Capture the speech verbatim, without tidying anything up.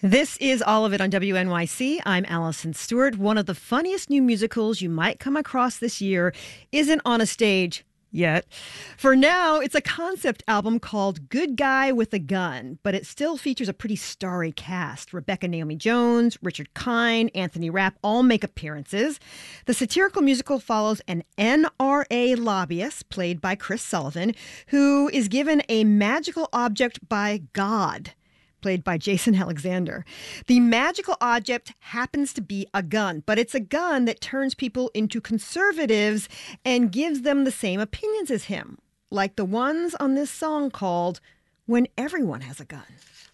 This is All of It on W N Y C. I'm Allison Stewart. One of the funniest new musicals you might come across this year isn't on a stage yet. For now, it's a concept album called Good Guy with a Gun, but it still features a pretty starry cast. Rebecca Naomi Jones, Richard Kind, Anthony Rapp all make appearances. The satirical musical follows an N R A lobbyist, played by Chris Sullivan, who is given a magical object by God, played by Jason Alexander. The magical object happens to be a gun, but it's a gun that turns people into conservatives and gives them the same opinions as him, like the ones on this song called When Everyone Has a Gun.